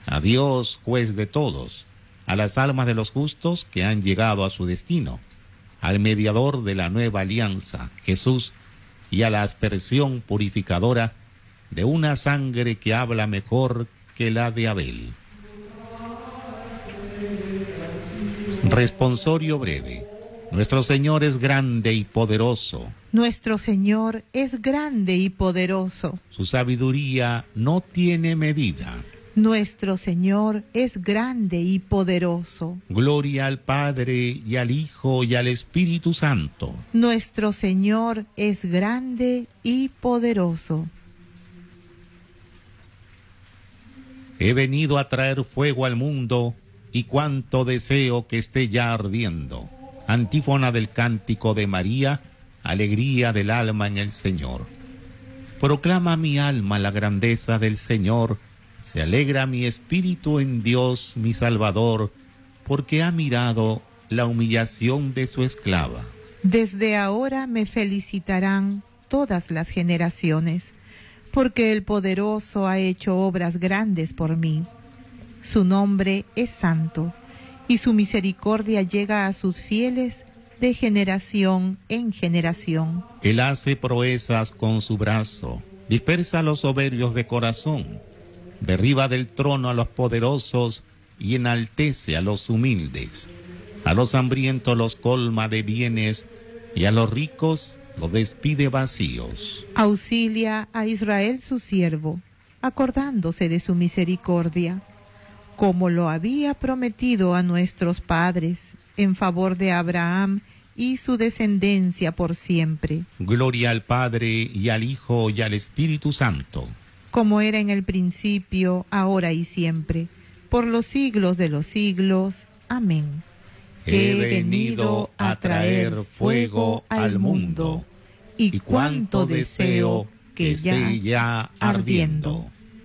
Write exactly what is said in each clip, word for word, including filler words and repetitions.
a Dios, juez de todos, a las almas de los justos que han llegado a su destino, al mediador de la nueva alianza, Jesús, y a la aspersión purificadora de una sangre que habla mejor que la de Abel. Responsorio breve. Nuestro Señor es grande y poderoso. Nuestro Señor es grande y poderoso. Su sabiduría no tiene medida. Nuestro Señor es grande y poderoso. Gloria al Padre y al Hijo y al Espíritu Santo. Nuestro Señor es grande y poderoso. He venido a traer fuego al mundo y cuánto deseo que esté ya ardiendo. Antífona del cántico de María, alegría del alma en el Señor. Proclama mi alma la grandeza del Señor, se alegra mi espíritu en Dios mi Salvador, porque ha mirado la humillación de su esclava. Desde ahora me felicitarán todas las generaciones, porque el poderoso ha hecho obras grandes por mí. Su nombre es santo, y su misericordia llega a sus fieles de generación en generación. Él hace proezas con su brazo, dispersa a los soberbios de corazón, derriba del trono a los poderosos y enaltece a los humildes. A los hambrientos los colma de bienes y a los ricos los despide vacíos. Auxilia a Israel su siervo, acordándose de su misericordia, como lo había prometido a nuestros padres, en favor de Abraham y su descendencia por siempre. Gloria al Padre y al Hijo y al Espíritu Santo. Como era en el principio, ahora y siempre, por los siglos de los siglos. Amén. He venido a traer fuego al mundo, y cuánto deseo que esté ya ardiendo.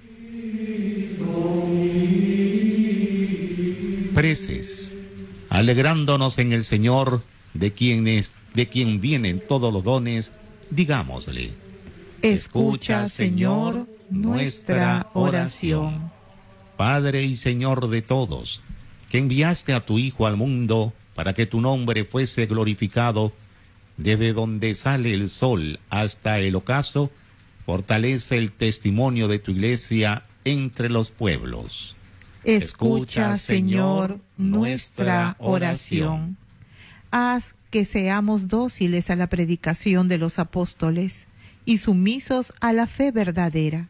Preces, alegrándonos en el Señor, de quien, es, de quien vienen todos los dones, digámosle: escucha, Señor, nuestra oración. Padre y Señor de todos, que enviaste a tu Hijo al mundo para que tu nombre fuese glorificado, desde donde sale el sol hasta el ocaso, fortalece el testimonio de tu iglesia entre los pueblos. Escucha, Señor, nuestra oración. Haz que seamos dóciles a la predicación de los apóstoles y sumisos a la fe verdadera.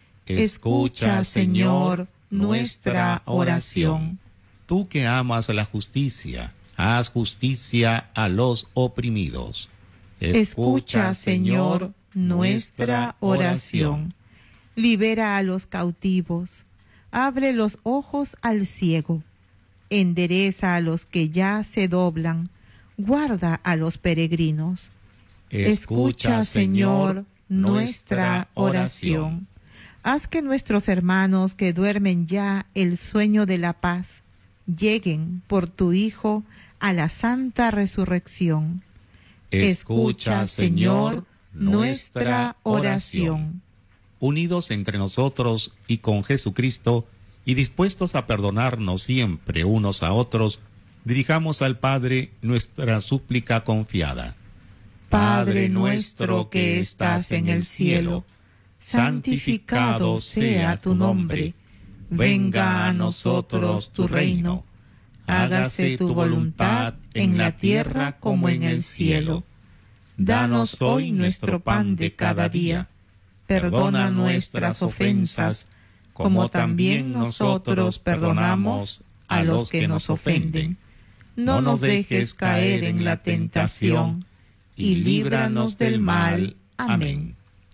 Escucha, Señor, nuestra oración. Tú que amas la justicia, haz justicia a los oprimidos. Escucha, Señor, nuestra oración. Libera a los cautivos. Abre los ojos al ciego, endereza a los que ya se doblan, guarda a los peregrinos. Escucha, Señor, nuestra oración. Haz que nuestros hermanos que duermen ya el sueño de la paz, lleguen por tu Hijo a la santa resurrección. Escucha, Señor, nuestra oración. Unidos entre nosotros y con Jesucristo, y dispuestos a perdonarnos siempre unos a otros, dirijamos al Padre nuestra súplica confiada. Padre nuestro que estás en el cielo, santificado sea tu nombre. Venga a nosotros tu reino. Hágase tu voluntad en la tierra como en el cielo. Danos hoy nuestro pan de cada día. Perdona nuestras ofensas, como también nosotros perdonamos a los que nos ofenden. No nos dejes caer en la tentación, y líbranos del mal. Amén.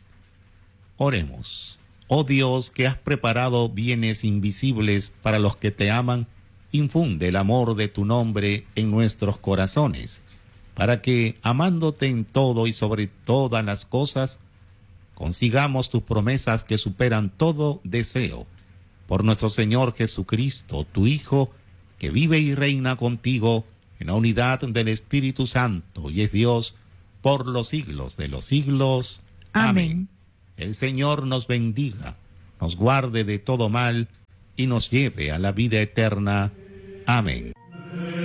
Oremos. Oh Dios, que has preparado bienes invisibles para los que te aman, infunde el amor de tu nombre en nuestros corazones, para que, amándote en todo y sobre todas las cosas, consigamos tus promesas que superan todo deseo. Por nuestro Señor Jesucristo, tu Hijo, que vive y reina contigo en la unidad del Espíritu Santo y es Dios por los siglos de los siglos. Amén. El Señor nos bendiga, nos guarde de todo mal y nos lleve a la vida eterna. Amén.